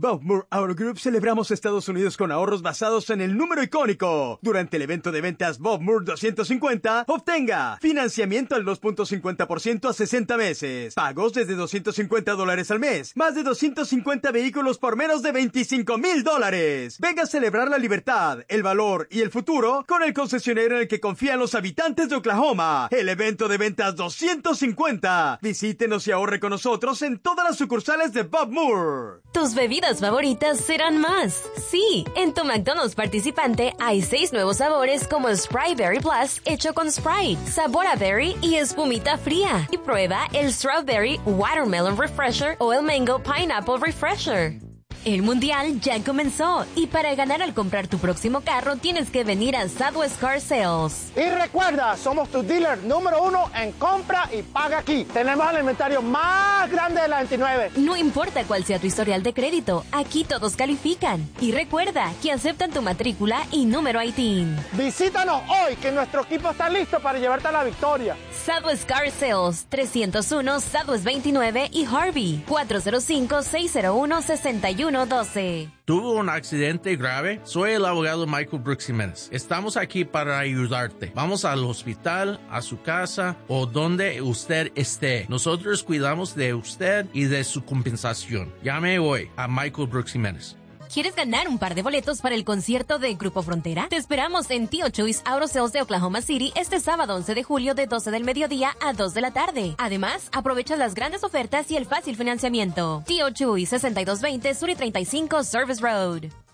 Bob Moore Auto Group celebramos Estados Unidos con ahorros basados en el número icónico. Durante el evento de ventas Bob Moore 250, obtenga financiamiento al 2.50% a 60 meses, pagos desde $250 al mes, más de 250 vehículos por menos de $25,000. Venga a celebrar la libertad, el valor y el futuro con el concesionario en el que confían los habitantes de Oklahoma. El evento de ventas 250. Visítenos y ahorre con nosotros en todas las sucursales de Bob Moore. Tus bebidas favoritas serán más. Sí, en tu McDonald's participante hay 6 nuevos sabores como el Sprite Berry Plus hecho con Sprite, sabor a berry y espumita fría. Y prueba el Strawberry Watermelon Refresher o el Mango Pineapple Refresher. El mundial ya comenzó y para ganar al comprar tu próximo carro tienes que venir a Southwest Car Sales. Y recuerda, somos tu dealer número 1 en compra y paga aquí. Tenemos el inventario más grande de la 29. No importa cuál sea tu historial de crédito, aquí todos califican. Y recuerda que aceptan tu matrícula y número ITIN. Visítanos hoy que nuestro equipo está listo para llevarte a la victoria. Southwest Car Sales, 301 Southwest 29 y Harvey, 405-601-6112. ¿Tuvo un accidente grave? Soy el abogado Michael Brooks Jiménez. Estamos aquí para ayudarte. Vamos al hospital, a su casa o donde usted esté. Nosotros cuidamos de usted y de su compensación. Llame hoy a Michael Brooks Jiménez. ¿Quieres ganar un par de boletos para el concierto de Grupo Frontera? Te esperamos en Tío Chuys Auto Sales de Oklahoma City este sábado 11 de julio de 12 del mediodía a 2 de la tarde. Además, aprovecha las grandes ofertas y el fácil financiamiento. Tío Chuys, 6220 Sur y 35 Service Road.